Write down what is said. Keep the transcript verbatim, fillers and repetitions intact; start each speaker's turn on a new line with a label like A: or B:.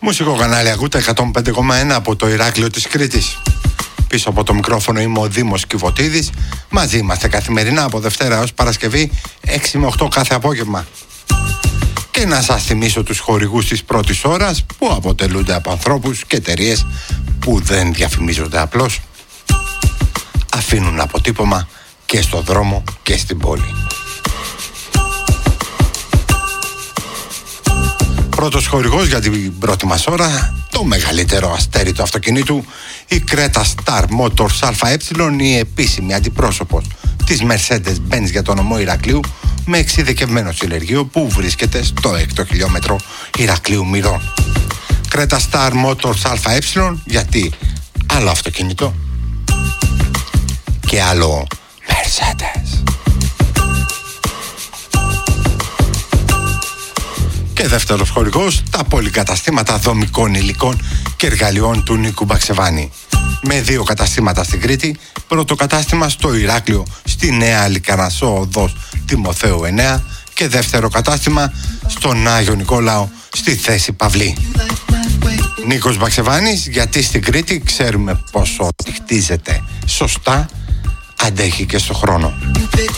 A: Μουσικό κανάλι ακούτε εκατόν πέντε κόμμα ένα από το Ηράκλειο της Κρήτης. Πίσω από το μικρόφωνο είμαι ο Δήμος Κιβωτίδης. Μαζί είμαστε καθημερινά από Δευτέρα έως Παρασκευή έξι με οκτώ κάθε απόγευμα. Και να σας θυμίσω τους χορηγούς της πρώτης ώρας, που αποτελούνται από ανθρώπους και εταιρείες που δεν διαφημίζονται απλώς. Αφήνουν αποτύπωμα και στο δρόμο και στην πόλη. Πρώτος χορηγός για την πρώτη μας ώρα, το μεγαλύτερο αστέρι του αυτοκινήτου, η Creta Star Motors ΑΕ, η επίσημη αντιπρόσωπος της Mercedes-Benz για τον νομό Ηρακλείου, με εξειδικευμένο συλλεργείο που βρίσκεται στο έκτο χιλιόμετρο Ηρακλείου Μυρών. Creta Star Motors ΑΕ, γιατί άλλο αυτοκίνητο και άλλο Mercedes. Και δεύτερος χορηγός, τα πολυκαταστήματα δομικών υλικών και εργαλειών του Νίκου Μπαξεβάνη. Με δύο καταστήματα στην Κρήτη, πρώτο κατάστημα στο Ηράκλειο, στη Νέα Λικανασσό Οδός Τιμοθέου εννέα, και δεύτερο κατάστημα στον Άγιο Νικόλαο, στη Θέση Παυλή. Νίκος Μπαξεβάνης, γιατί στην Κρήτη ξέρουμε πόσο χτίζεται σωστά, αντέχει και στο χρόνο.